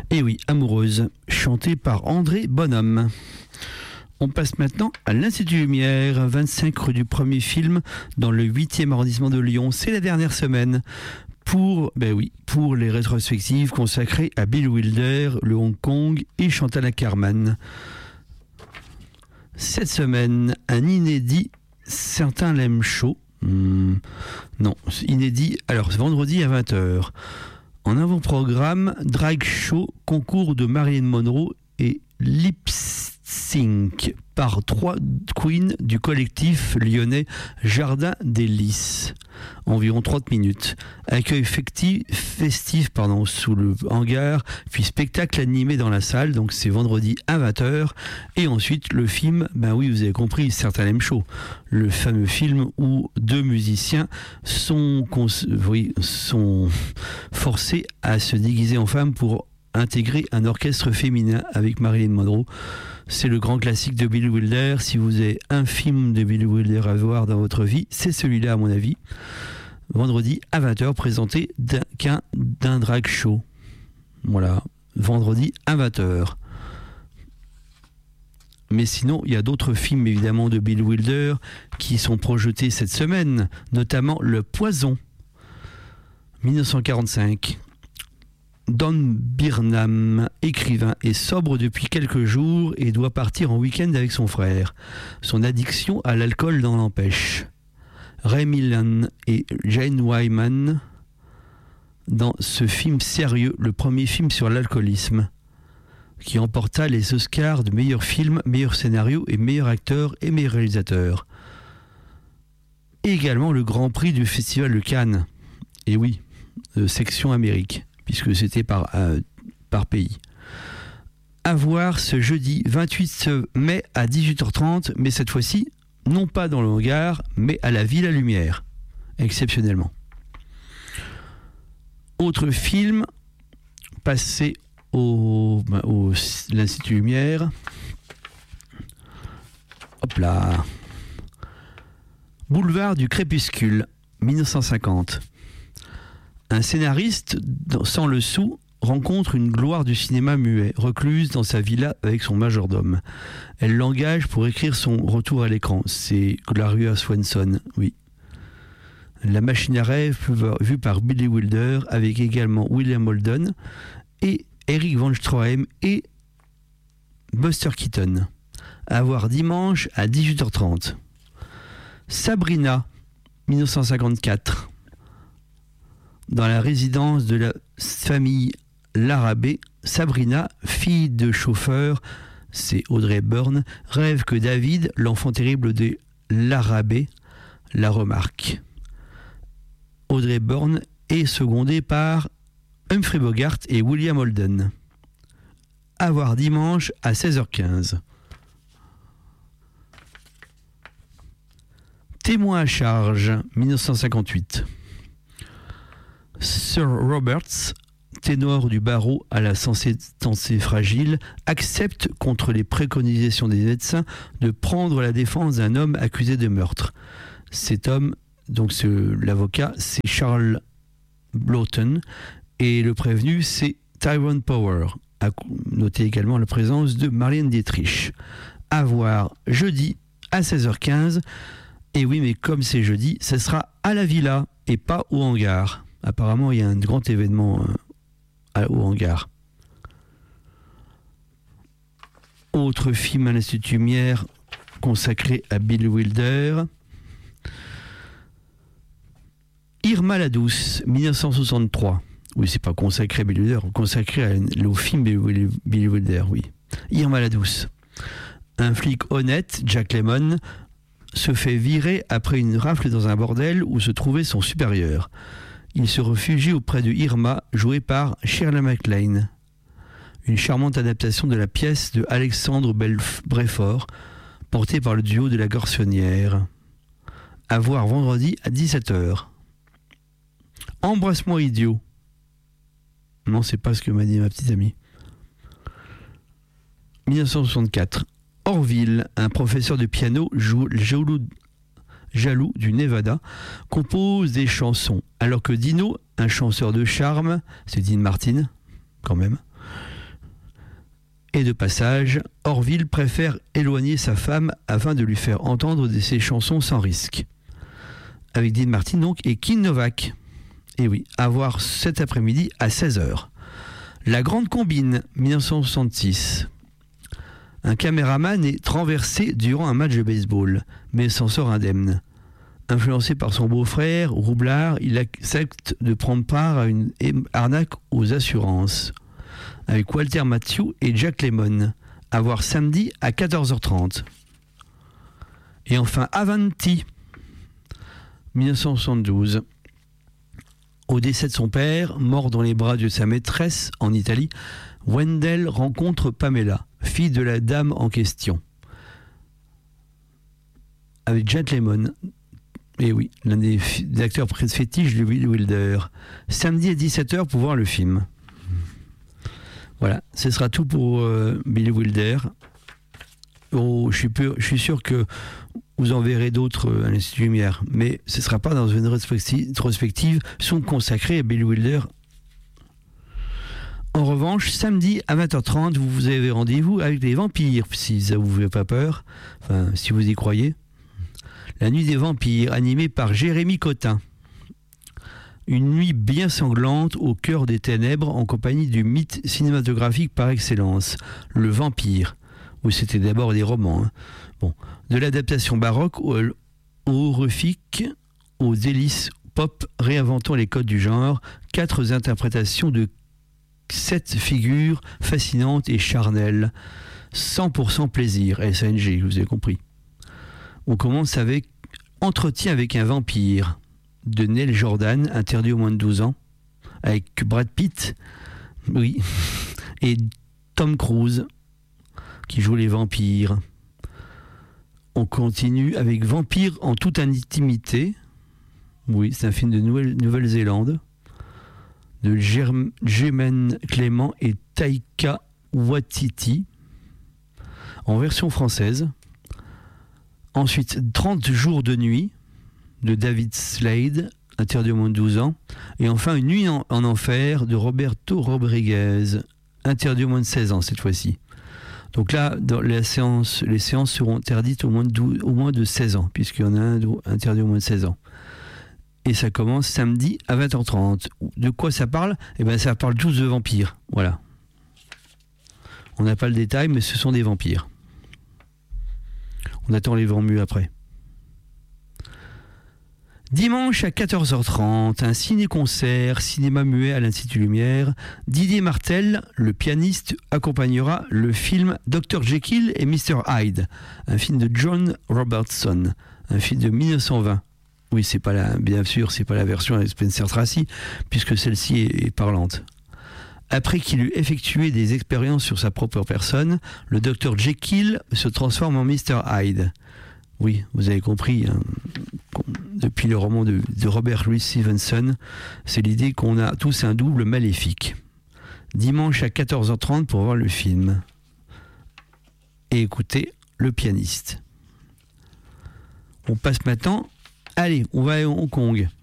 Et oui, Amoureuse, chantée par André Bonhomme. On passe maintenant à l'Institut Lumière, 25 rue du Premier Film, dans le 8e arrondissement de Lyon. C'est la dernière semaine pour les rétrospectives consacrées à Bill Wilder, le Hong Kong et Chantal Akerman. Cette semaine, un inédit, certains l'aiment chaud. Non, inédit. Alors, vendredi à 20h. En avant-programme, Drag Show, concours de Marilyn Monroe et Lip Sync par 3 queens du collectif lyonnais Jardin des Lys. Environ 30 minutes. Accueil festif sous le hangar, puis spectacle animé dans la salle, donc c'est vendredi à 20h. Et ensuite le film, vous avez compris, certains l'aiment chaud. Le fameux film où 2 musiciens sont forcés à se déguiser en femmes pour intégrer un orchestre féminin avec Marilyn Monroe. C'est le grand classique de Bill Wilder. Si vous avez un film de Bill Wilder à voir dans votre vie, c'est celui-là à mon avis. Vendredi à 20h, présenté d'un drag show. Voilà, vendredi à 20h. Mais sinon, il y a d'autres films évidemment de Bill Wilder qui sont projetés cette semaine, notamment Le Poison, 1945. Don Burnham, écrivain, est sobre depuis quelques jours et doit partir en week-end avec son frère. Son addiction à l'alcool l'en empêche. Ray Milland et Jane Wyman dans ce film sérieux, le premier film sur l'alcoolisme, qui emporta les Oscars de meilleur film, meilleur scénario et meilleur acteur et meilleur réalisateur. Et également le Grand Prix du Festival de Cannes. Et oui, section Amérique, puisque c'était par pays. À voir ce jeudi 28 mai à 18h30, mais cette fois-ci, non pas dans le hangar, mais à la Villa Lumière, exceptionnellement. Autre film passé au l'Institut Lumière. Hop là. Boulevard du Crépuscule, 1950. Un scénariste, sans le sou, rencontre une gloire du cinéma muet, recluse dans sa villa avec son majordome. Elle l'engage pour écrire son retour à l'écran. C'est Gloria Swanson, oui. La machine à rêve, vue par Billy Wilder, avec également William Holden et Eric Van Stroheim et Buster Keaton. À voir dimanche à 18h30. Sabrina, 1954. Dans la résidence de la famille Larrabee, Sabrina, fille de chauffeur, c'est Audrey Hepburn, rêve que David, l'enfant terrible de Larrabee, la remarque. Audrey Hepburn est secondée par Humphrey Bogart et William Holden. À voir dimanche à 16h15. Témoin à charge, 1958. Sir Roberts, ténor du barreau à la santé fragile, accepte, contre les préconisations des médecins, de prendre la défense d'un homme accusé de meurtre. Cet homme, l'avocat, c'est Charles Blotton, et le prévenu, c'est Tyrone Power. À noter également la présence de Marlène Dietrich. À voir jeudi à 16h15. Et oui, mais comme c'est jeudi, ce sera à la Villa et pas au hangar. Apparemment, il y a un grand événement au hangar. Autre film à l'Institut Lumière consacré à Bill Wilder. Irma la Douce, 1963. Oui, c'est pas consacré à Bill Wilder, consacré au film Bill Wilder, oui. Irma la Douce. Un flic honnête, Jack Lemmon, se fait virer après une rafle dans un bordel où se trouvait son supérieur. Il se réfugie auprès de Irma, jouée par Shirley MacLaine. Une charmante adaptation de la pièce de Alexandre Breffort, portée par le duo de la Garçonnière. À voir vendredi à 17h. Embrasse-moi idiot. Non, c'est pas ce que m'a dit ma petite amie. 1964. Orville, un professeur de piano jaloux du Nevada, compose des chansons, alors que Dino, un chanteur de charme, c'est Dean Martin, quand même, Et de passage, Orville préfère éloigner sa femme afin de lui faire entendre ses chansons sans risque. Avec Dean Martin donc et Kim Novak. Et oui, à voir cet après-midi à 16h. La Grande Combine, 1966. Un caméraman est renversé durant un match de baseball, mais s'en sort indemne. Influencé par son beau-frère, Roublard, il accepte de prendre part à une arnaque aux assurances. Avec Walter Matthau et Jack Lemmon. À voir samedi à 14h30. Et enfin, Avanti, 1972. Au décès de son père, mort dans les bras de sa maîtresse en Italie, Wendell rencontre Pamela, fille de la dame en question. Avec Jack Lemmon, et oui, l'un des acteurs fétiches de Billy Wilder. Samedi à 17h pour voir le film. Voilà, ce sera tout pour Billy Wilder. Oh, je suis sûr que vous en verrez d'autres à l'Institut Lumière, mais ce ne sera pas dans une rétrospective sont consacrés à Billy Wilder. En revanche, samedi à 20h30, vous avez rendez-vous avec les vampires, si ça vous fait pas peur, enfin, si vous y croyez. La nuit des vampires, animée par Jérémy Cotin. Une nuit bien sanglante au cœur des ténèbres en compagnie du mythe cinématographique par excellence, le vampire, où c'était d'abord des romans. Bon, de l'adaptation baroque au horrifique, aux délices pop, réinventant les codes du genre, 4 interprétations de 7 figures fascinantes et charnelles, 100% plaisir, SNG, vous avez compris. On commence avec Entretien avec un vampire, de Neil Jordan, interdit au moins de 12 ans, avec Brad Pitt, oui, et Tom Cruise, qui joue les vampires. On continue avec Vampire en toute intimité. Oui, c'est un film de Nouvelle-Zélande, de Jermaine Clément et Taika Waititi, en version française. Ensuite, 30 jours de nuit, de David Slade, interdit au moins de 12 ans. Et enfin, Une nuit en enfer, de Roberto Rodriguez, interdit au moins de 16 ans cette fois-ci. Donc là, dans les séances seront interdites au moins de 16 ans, puisqu'il y en a un interdit au moins de 16 ans. Et ça commence samedi à 20h30. De quoi ça parle ? Eh bien, ça parle tous de vampires. Voilà. On n'a pas le détail, mais ce sont des vampires. On attend les vents muets après. Dimanche à 14h30, un ciné-concert, cinéma muet à l'Institut Lumière. Didier Martel, le pianiste, accompagnera le film Dr. Jekyll et Mr. Hyde, un film de John Robertson, un film de 1920. Oui, bien sûr, c'est pas la version avec Spencer Tracy, puisque celle-ci est parlante. Après qu'il eut effectué des expériences sur sa propre personne, le Dr. Jekyll se transforme en Mr. Hyde. Oui, vous avez compris, hein, depuis le roman de Robert Louis Stevenson, c'est l'idée qu'on a tous un double maléfique. Dimanche à 14h30 pour voir le film. Et écouter le pianiste. On passe maintenant, allez, on va à Hong Kong.